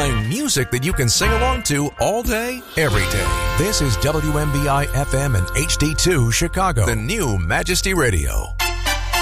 playing music that you can sing along to all day, every day. This is WMBI FM and HD2 Chicago, the new Majesty Radio.